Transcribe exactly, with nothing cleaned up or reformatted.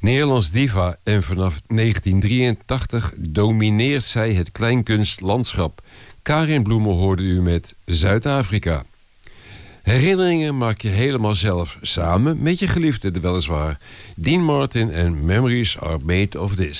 Nederlands diva en vanaf negentien drieëntachtig domineert zij het kleinkunstlandschap. Karin Bloemen hoorde u met Zuid-Afrika. Herinneringen maak je helemaal zelf, samen met je geliefde weliswaar. Dean Martin en Memories Are Made of This.